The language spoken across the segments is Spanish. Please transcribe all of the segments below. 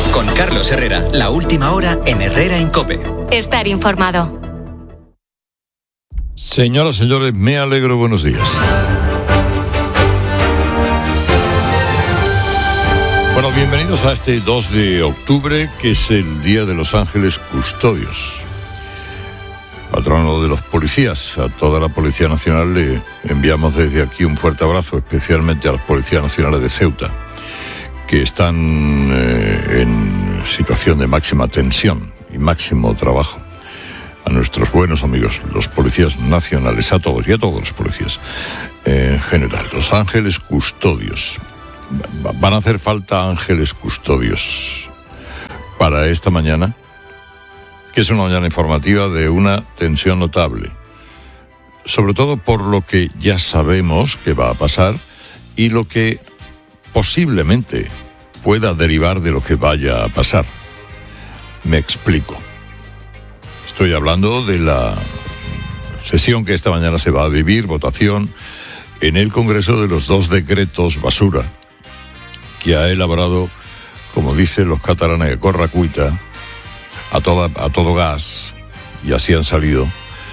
Con Carlos Herrera, la última hora en Herrera en COPE. Estar informado. Señoras, señores, me alegro, buenos días. Bueno, bienvenidos a este 2 de octubre, que es el Día de los Ángeles Custodios. Patrono de los policías. A toda la Policía Nacional le enviamos desde aquí un fuerte abrazo, especialmente a las Policías Nacionales de Ceuta, que están en situación de máxima tensión y máximo trabajo. A nuestros buenos amigos, los policías nacionales, a todos y a todos los policías en general. Los ángeles custodios. Van a hacer falta ángeles custodios para esta mañana, que es una mañana informativa de una tensión notable. Sobre todo por lo que ya sabemos que va a pasar y lo que posiblemente pueda derivar de lo que vaya a pasar. Me explico. Estoy hablando de la sesión que esta mañana se va a vivir, votación, en el Congreso de los 2 decretos basura que ha elaborado, como dicen los catalanes, a corracuita, a todo gas, y así han salido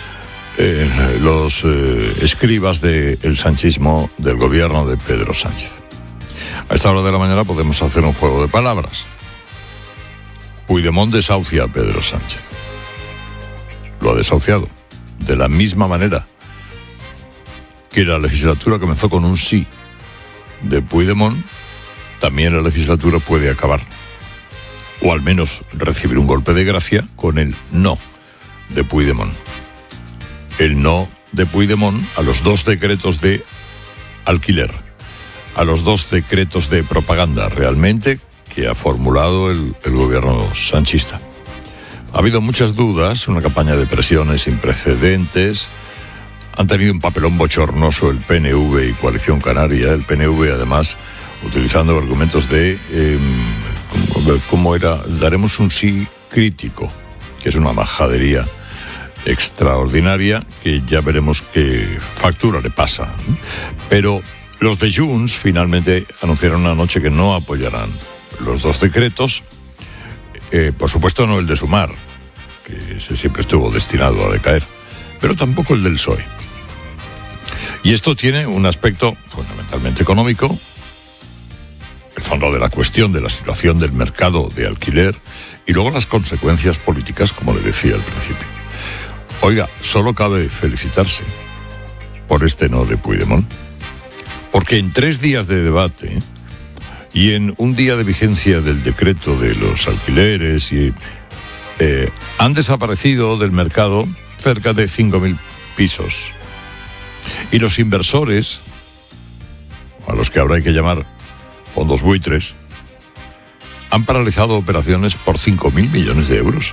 los escribas del sanchismo del gobierno de Pedro Sánchez. A esta hora de la mañana podemos hacer un juego de palabras. Puigdemont desahucia a Pedro Sánchez. Lo ha desahuciado. De la misma manera que la legislatura comenzó con un sí de Puigdemont, también la legislatura puede acabar, o al menos recibir un golpe de gracia, con el no de Puigdemont. El no de Puigdemont a los 2 decretos de alquiler, a los 2 decretos de propaganda, realmente, que ha formulado el gobierno sanchista. Ha habido muchas dudas, una campaña de presiones sin precedentes. Han tenido un papelón bochornoso el PNV y Coalición Canaria. El PNV, además, utilizando argumentos de ¿cómo era? Daremos un sí crítico, que es una majadería extraordinaria que ya veremos qué factura le pasa. Pero los de Junts finalmente anunciaron anoche que no apoyarán los 2 decretos. Por supuesto no el de Sumar, que ese siempre estuvo destinado a decaer, pero tampoco el del PSOE. Y esto tiene un aspecto fundamentalmente económico, el fondo de la cuestión de la situación del mercado de alquiler y luego las consecuencias políticas, como le decía al principio. Oiga, solo cabe felicitarse por este no de Puigdemont, porque en 3 días de debate y en un día de vigencia del decreto de los alquileres han desaparecido del mercado cerca de 5.000 pisos. Y los inversores, a los que ahora hay que llamar fondos buitres, han paralizado operaciones por 5.000 millones de euros.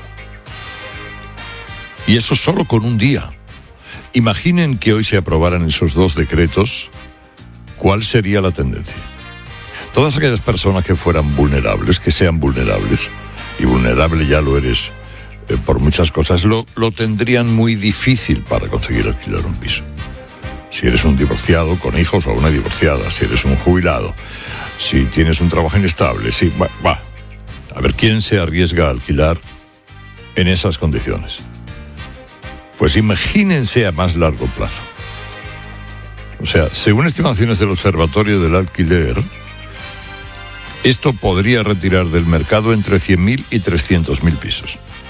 Y eso solo con un día. Imaginen que hoy se aprobaran esos 2 decretos, ¿cuál sería la tendencia? Todas aquellas personas que fueran vulnerables, que sean vulnerables, y vulnerable ya lo eres por muchas cosas, lo tendrían muy difícil para conseguir alquilar un piso. Si eres un divorciado con hijos o una divorciada, si eres un jubilado, si tienes un trabajo inestable, a ver quién se arriesga a alquilar en esas condiciones. Pues imagínense a más largo plazo. O sea, según estimaciones del Observatorio del Alquiler, esto podría retirar del mercado entre 100.000 y 300.000 pisos.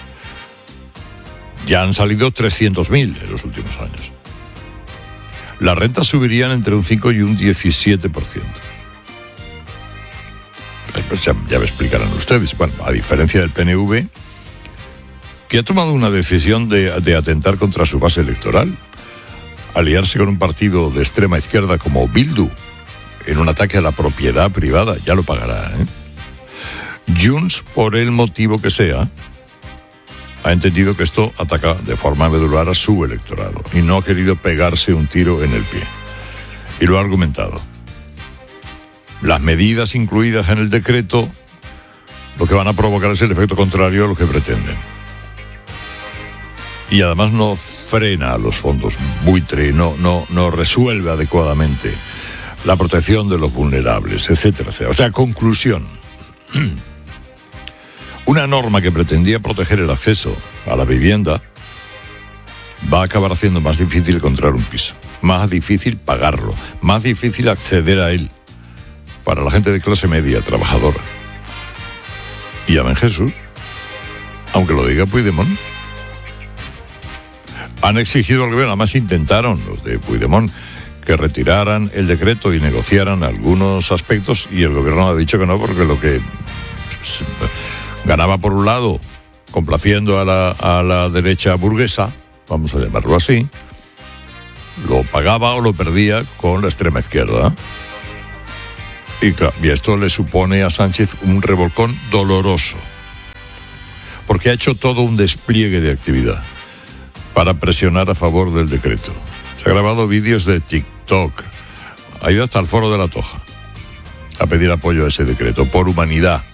Ya han salido 300.000 en los últimos años. Las rentas subirían entre un 5 y un 17%. Pues ya me explicarán ustedes. Bueno, a diferencia del PNV, que ha tomado una decisión de atentar contra su base electoral, aliarse con un partido de extrema izquierda como Bildu en un ataque a la propiedad privada, ya lo pagará, Junts, por el motivo que sea, ha entendido que esto ataca de forma medular a su electorado y no ha querido pegarse un tiro en el pie. Y lo ha argumentado. Las medidas incluidas en el decreto lo que van a provocar es el efecto contrario a lo que pretenden. Y además no frena a los fondos buitre, no resuelve adecuadamente la protección de los vulnerables, etcétera, etcétera. O sea, conclusión. Una norma que pretendía proteger el acceso a la vivienda va a acabar haciendo más difícil encontrar un piso, más difícil pagarlo, más difícil acceder a él para la gente de clase media, trabajadora. Y amén Jesús, aunque lo diga Puigdemont. Han exigido al gobierno, además intentaron los de Puigdemont que retiraran el decreto y negociaran algunos aspectos, y el gobierno ha dicho que no, porque lo que ganaba por un lado complaciendo a la derecha burguesa, vamos a llamarlo así, lo pagaba o lo perdía con la extrema izquierda. Y claro, y esto le supone a Sánchez un revolcón doloroso, porque ha hecho todo un despliegue de actividad para presionar a favor del decreto. Se ha grabado vídeos de TikTok, ha ido hasta el Foro de la Toja a pedir apoyo a ese decreto, por humanidad.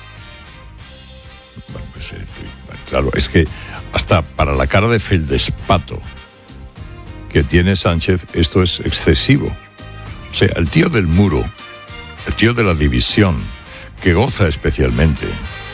Bueno, pues, claro, es que hasta para la cara de feldespato que tiene Sánchez, esto es excesivo. O sea, el tío del muro, el tío de la división, que goza especialmente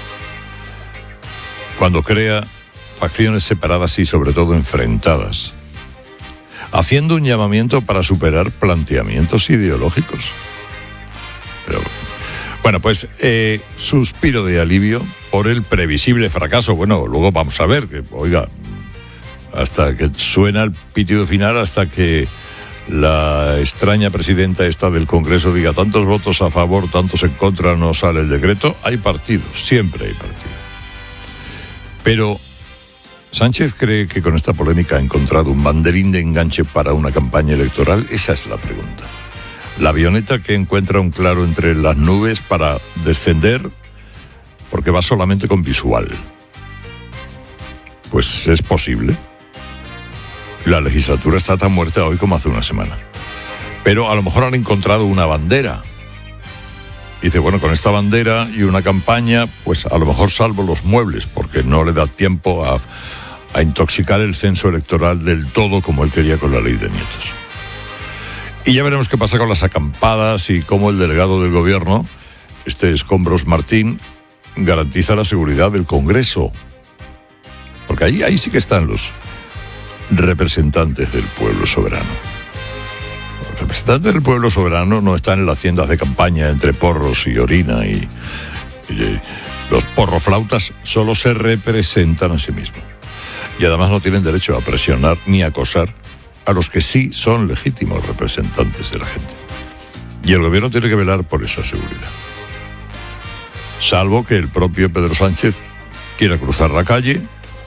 cuando crea facciones separadas y sobre todo enfrentadas, haciendo un llamamiento para superar planteamientos ideológicos. Pero, bueno, pues suspiro de alivio por el previsible fracaso. Bueno, luego vamos a ver, que oiga, hasta que suena el pitido final, hasta que la extraña presidenta esta del Congreso diga tantos votos a favor, tantos en contra, no sale el decreto. Hay partidos, siempre hay partidos. Pero ¿Sánchez cree que con esta polémica ha encontrado un banderín de enganche para una campaña electoral? Esa es la pregunta. La avioneta que encuentra un claro entre las nubes para descender, porque va solamente con visual. Pues es posible. La legislatura está tan muerta hoy como hace una semana. Pero a lo mejor han encontrado una bandera. Dice, bueno, con esta bandera y una campaña, pues a lo mejor salvo los muebles, porque no le da tiempo a intoxicar el censo electoral del todo como él quería con la ley de nietos. Y ya veremos qué pasa con las acampadas y cómo el delegado del gobierno, Escombros Martín, garantiza la seguridad del Congreso. Porque ahí sí que están los representantes del pueblo soberano. Los representantes del pueblo soberano no están en las tiendas de campaña entre porros y orina y los porroflautas solo se representan a sí mismos. Y además no tienen derecho a presionar ni a acosar a los que sí son legítimos representantes de la gente. Y el gobierno tiene que velar por esa seguridad. Salvo que el propio Pedro Sánchez quiera cruzar la calle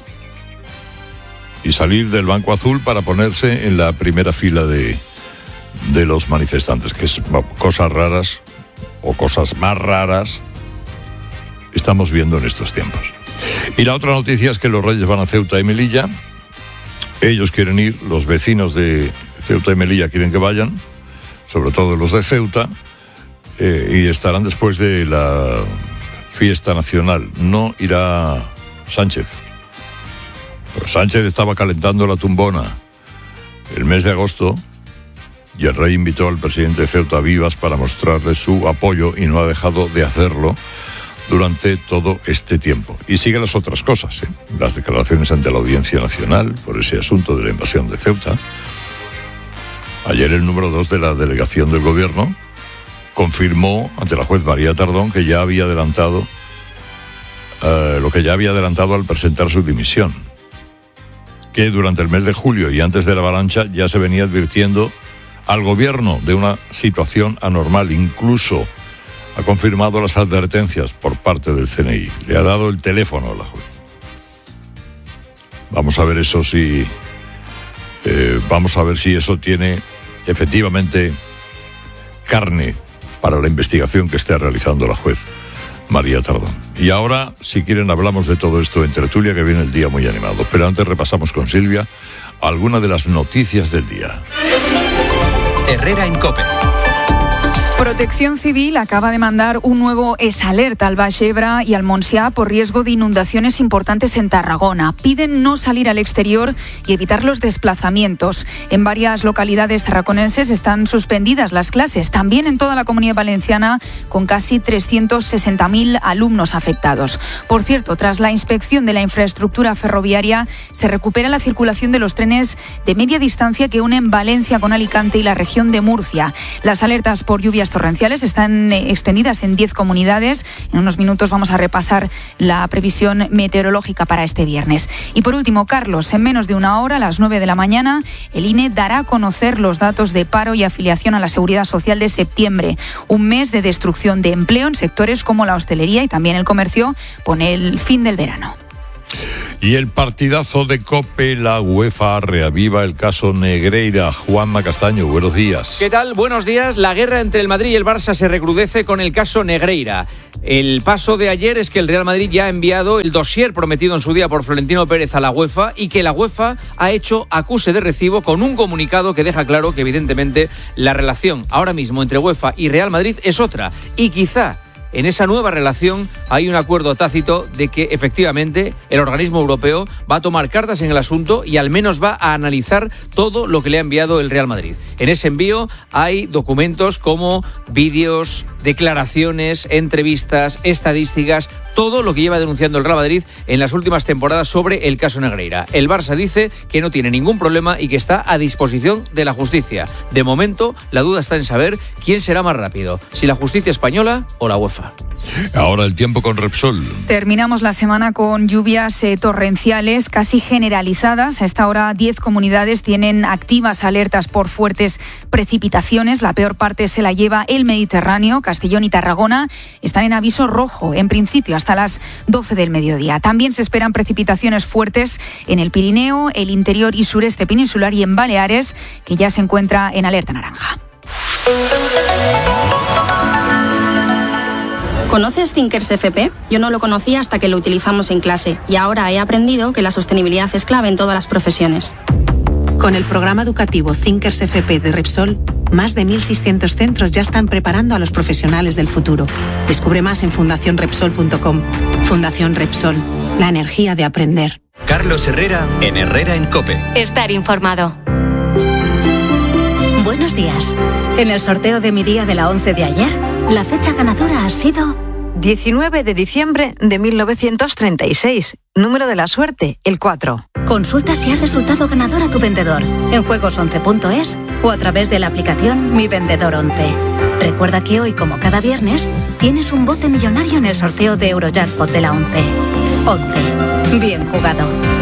y salir del Banco Azul para ponerse en la primera fila de los manifestantes, que es cosas raras o cosas más raras estamos viendo en estos tiempos. Y la otra noticia es que los Reyes van a Ceuta y Melilla. Ellos quieren ir, los vecinos de Ceuta y Melilla quieren que vayan, sobre todo los de Ceuta, y estarán después de la fiesta nacional. No irá Sánchez. Pero Sánchez estaba calentando la tumbona el mes de agosto y el rey invitó al presidente de Ceuta a Vivas para mostrarle su apoyo y no ha dejado de hacerlo durante todo este tiempo. Y sigue las otras cosas, las declaraciones ante la Audiencia Nacional por ese asunto de la invasión de Ceuta. Ayer el número 2 de la delegación del gobierno confirmó ante la juez María Tardón que ya había adelantado lo que ya había adelantado al presentar su dimisión, que durante el mes de julio y antes de la avalancha ya se venía advirtiendo al gobierno de una situación anormal. Incluso ha confirmado las advertencias por parte del CNI. Le ha dado el teléfono a la juez. Vamos a ver eso vamos a ver si eso tiene efectivamente carne para la investigación que esté realizando la juez María Tardón. Y ahora, si quieren, hablamos de todo esto en tertulia, que viene el día muy animado. Pero antes repasamos con Silvia algunas de las noticias del día. Herrera en COPE. Protección Civil acaba de mandar un nuevo alerta al Baix Ebre y al Montsià por riesgo de inundaciones importantes en Tarragona. Piden no salir al exterior y evitar los desplazamientos. En varias localidades tarraconenses están suspendidas las clases, también en toda la Comunidad Valenciana, con casi 360.000 alumnos afectados. Por cierto, tras la inspección de la infraestructura ferroviaria, se recupera la circulación de los trenes de media distancia que unen Valencia con Alicante y la región de Murcia. Las alertas por lluvias torrenciales están extendidas en 10 comunidades. En unos minutos vamos a repasar la previsión meteorológica para este viernes. Y por último, Carlos, en menos de una hora, a las 9 de la mañana, el INE dará a conocer los datos de paro y afiliación a la Seguridad Social de septiembre. Un mes de destrucción de empleo en sectores como la hostelería y también el comercio pone el fin del verano. Y el partidazo de COPE, la UEFA reaviva el caso Negreira. Juanma Castaño, buenos días. ¿Qué tal? Buenos días. La guerra entre el Madrid y el Barça se recrudece con el caso Negreira. El paso de ayer es que el Real Madrid ya ha enviado el dossier prometido en su día por Florentino Pérez a la UEFA y que la UEFA ha hecho acuse de recibo con un comunicado que deja claro que evidentemente la relación ahora mismo entre UEFA y Real Madrid es otra y quizá en esa nueva relación hay un acuerdo tácito de que efectivamente el organismo europeo va a tomar cartas en el asunto y al menos va a analizar todo lo que le ha enviado el Real Madrid. En ese envío hay documentos como vídeos, declaraciones, entrevistas, estadísticas, todo lo que lleva denunciando el Real Madrid en las últimas temporadas sobre el caso Negreira. El Barça dice que no tiene ningún problema y que está a disposición de la justicia. De momento, la duda está en saber quién será más rápido, si la justicia española o la UEFA. Ahora el tiempo con Repsol. Terminamos la semana con lluvias torrenciales casi generalizadas. A esta hora 10 comunidades tienen activas alertas por fuertes precipitaciones. La peor parte se la lleva el Mediterráneo. Castellón y Tarragona están en aviso rojo, en principio hasta las 12 del mediodía. También se esperan precipitaciones fuertes en el Pirineo, el interior y sureste peninsular y en Baleares, que ya se encuentra en alerta naranja. ¿Conoces Thinkers FP? Yo no lo conocía hasta que lo utilizamos en clase y ahora he aprendido que la sostenibilidad es clave en todas las profesiones. Con el programa educativo Thinkers FP de Repsol, más de 1.600 centros ya están preparando a los profesionales del futuro. Descubre más en fundacionrepsol.com. Fundación Repsol, la energía de aprender. Carlos Herrera en Herrera en COPE. Estar informado. Buenos días. En el sorteo de mi día de la 11 de ayer, la fecha ganadora ha sido 19 de diciembre de 1936. Número de la suerte, el 4. Consulta si ha resultado ganador a tu vendedor en juegos11.es o a través de la aplicación Mi Vendedor 11. Recuerda que hoy, como cada viernes, tienes un bote millonario en el sorteo de Eurojackpot de la 11. 11. Bien jugado.